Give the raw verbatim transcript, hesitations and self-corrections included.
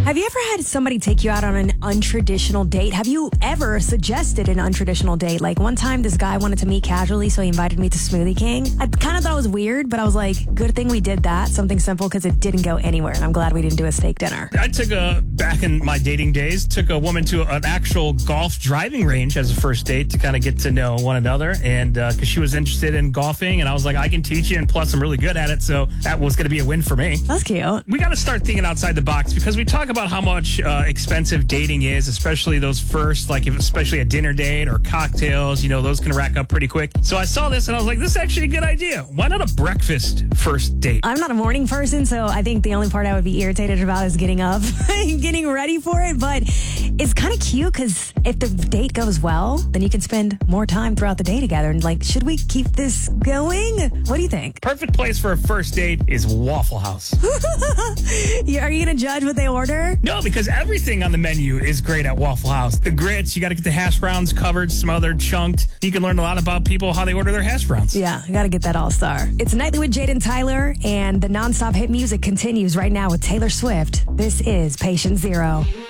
Have you ever had somebody take you out on an untraditional date? Have you ever suggested an untraditional date? Like one time this guy wanted to meet casually, so he invited me to Smoothie King. I kind of thought it was weird, but I was like, good thing we did that. Something simple because it didn't go anywhere. And I'm glad we didn't do a steak dinner. I took a, back in my dating days, took a woman to an actual golf driving range as a first date to kind of get to know one another. And because uh, she was interested in golfing, and I was like, I can teach you, and plus I'm really good at it. So that was going to be a win for me. That's cute. We got to start thinking outside the box because we talk about how much uh, expensive dating is, especially those first, like if, especially a dinner date or cocktails, you know, those can rack up pretty quick. So I saw this and I was like, this is actually a good idea. Why not a breakfast first date? I'm not a morning person, so I think the only part I would be irritated about is getting up and getting ready for it. But it's kind of cute because if the date goes well, then you can spend more time throughout the day together. And like, should we keep this going? What do you think? Perfect place for a first date is Waffle House. Yeah, are you going to judge what they order? No, because everything on the menu is great at Waffle House. The grits, you got to get the hash browns covered, smothered, chunked. You can learn a lot about people, how they order their hash browns. Yeah, you got to get that all-star. It's Nightly with Jaden Tyler, and the nonstop hit music continues right now with Taylor Swift. This is Patient Zero.